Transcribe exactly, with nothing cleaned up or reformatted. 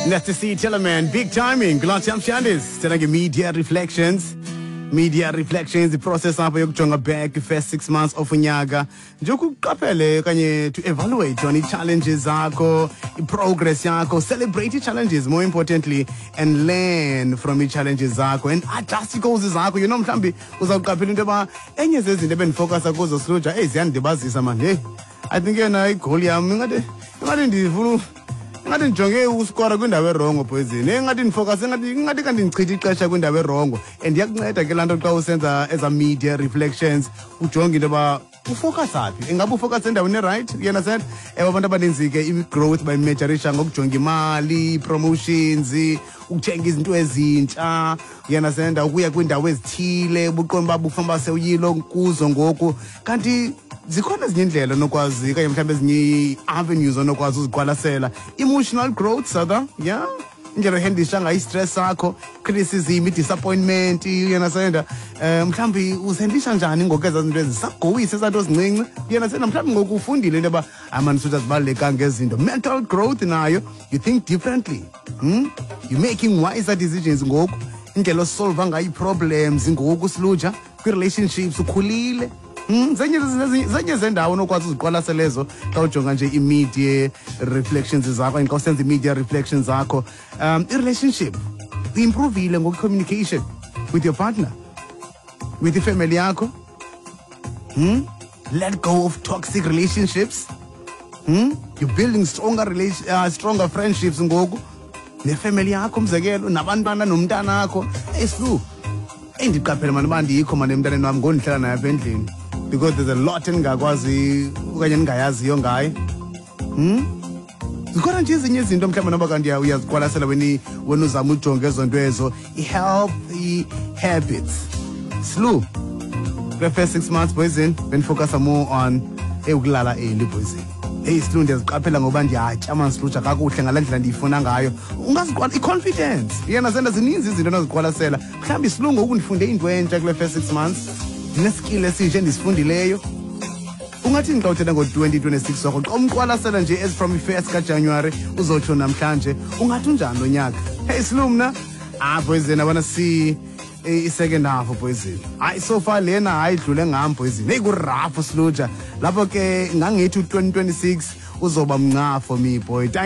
Let's see, tell a man, big timing. Glad I'm Shandis. Telling media reflections. Media reflections, the process up yokujonga back the first six months of unyaka. Njoku kapele kanye to evaluate on the challenges zakho, progress yakho, celebrate the challenges more importantly, and learn from the challenges zakho and adjust goals zakho. You know mhlambi uzawuqaphela into ba enye zezinto ebendifocus kuzo Sluja hey ziyandibazisa man. Hey, I think yena igoal yami ngade ngade ndifuna ngathi njonge uskora kwindawo erongo poison engathi nifocus engathi ngathi kanti ngichitha ixesha kwindawo erongo and yakunceda ke lanto xa usenza as a media reflections ujonga into ba ufocus aphi engabe ufocus endaweni right yena said ewe abantu abaninzi ke i-growth bayimeasurisha ngokujonga imali promotions ukuthenga izinto ezintsha yena senda ukuya kwindawo ezithile ubuqondo babo ufamba sewuyilo kuzo ngoku kanti zikhona ezinye indlela nokwazi kanye mhlawumbe ezinye avenues onokwazi uziqwalasela emotional growth sada yeah indlela handisha ngayi stress sakho criticism disappointment yena senda mhlawumbe uzendisha njani ngokeza izinto ezisagowisa esanto ezincinci yena senda mhlawumbe ngokufundile into ba amani suthi azibaleka ngezinto mental growth nayo you think differently hmm you making wiser decisions ngoku indlela osolve ngayi problems ngoku Sluja kwi relationships ukhulile Hmm, zenye zenye zendawo nokwazi uziqwalaselezo xa ujonga nje i-media reflections zakho and xa usenza i-media reflections zakho um i-relationship improvile ngoku-communication with your partner with ifamily yakho hmm? Let go of toxic relationships hmm? You're building stronger relation, uh, stronger friendships ngoku nefamily yakho umzekelo nabantwana nomntana akho eslu endiqaphela manje bandikho manje emntaneni wami ngondihlala naye apha endlini because there's a lot engakwazi okanye ningayaziyo ngaye hmm zikhona nje ezinye izinto mhlawumbe noba kanti uyaziqwalasela wena wena uzama ujonga ezonto ezo i-healthy habits Slu the first six months boyzini ben focus more on ukulala early boyzini hey Slu ndiyaziqaphela ngoba ndiyatya manje Sluja kakuhle ngalandlela ndiyifuna ngayo ungaziqwala i-confidence yena senda zininzi izinto onaziqwalasela mhlawumbe Slu ngoku ndifunde into entsha kule first six months neskill esitsha endisifundileyo ungathi xa uthetha ngo-twenty twenty-six wakho xa umqwalasela nje as from i-first kaJanuary uzotsho namhlanje ungathi unjani lo nyaka hey Slu mna ah boyzini abana si i-second half boyzini hayi so far lena hayi idlule ngam boyzini hey kurafo Sluja lapho ke ngangithi u-twenty twenty-six uzoba mnca for me boy.